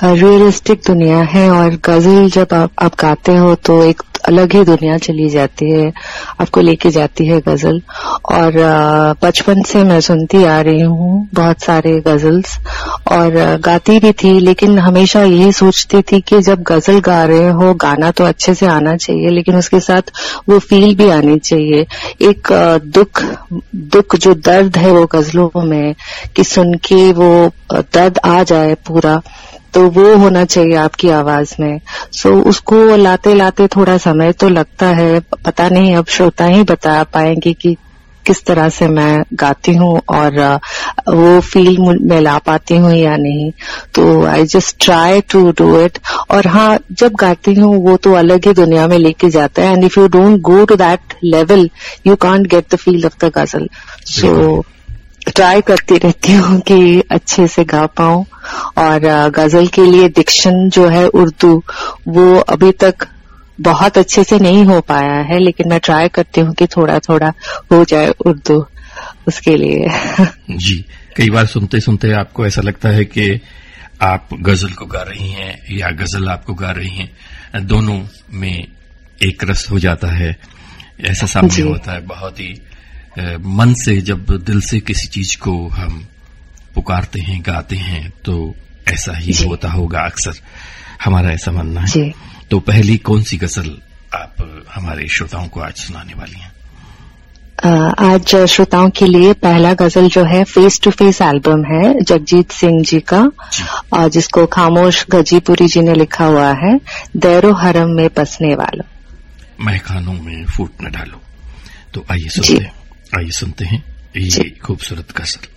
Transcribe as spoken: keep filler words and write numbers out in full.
Realistic दुनिया है, और गजल जब आप, आप गाते हो तो एक अलग ही दुनिया चली जाती है, आपको लेके जाती है गजल। और बचपन से मैं सुनती आ रही हूँ बहुत सारे गजल्स, और गाती भी थी, लेकिन हमेशा यही सोचती थी कि जब गजल गा रहे हो, गाना तो अच्छे से आना चाहिए, लेकिन उसके साथ वो फील भी आनी चाहिए। एक दुख दुख जो दर्द है वो गजलों में, कि सुन के वो दर्द आ जाए पूरा, तो वो होना चाहिए आपकी आवाज में। सो so, उसको लाते लाते थोड़ा समय तो लगता है, पता नहीं अब श्रोता ही बता पाएंगे कि किस तरह से मैं गाती हूँ और वो फील में ला पाती हूँ या नहीं। तो I just try to do it. और हाँ, जब गाती हूँ वो तो अलग ही दुनिया में लेके जाता है, and if you don't go to that level you can't get the feel of the गजल। सो ट्राई करती रहती हूँ कि अच्छे से गा पाऊं। और गजल के लिए डिक्शन जो है उर्दू, वो अभी तक बहुत अच्छे से नहीं हो पाया है, लेकिन मैं ट्राई करती हूँ कि थोड़ा थोड़ा हो जाए उर्दू उसके लिए। जी, कई बार सुनते सुनते आपको ऐसा लगता है कि आप गजल को गा रही हैं या गजल आपको गा रही हैं, दोनों में एक रस हो जाता है, ऐसा सामने होता है। बहुत ही मन से, जब दिल से किसी चीज को हम पुकारते हैं, गाते हैं, तो ऐसा ही होता होगा अक्सर, हमारा ऐसा मानना है। तो पहली कौन सी गजल आप हमारे श्रोताओं को आज सुनाने वाली हैं? आज श्रोताओं के लिए पहला गजल जो है फेस टू फेस एल्बम है जगजीत सिंह जी का, और जिसको खामोश गजीपुरी जी ने लिखा हुआ है। दैरो हरम में बसने वालों, महखानों में फूट न डालो। तो आइए सुनते हैं आइए सुनते हैं ये खूबसूरत गजल।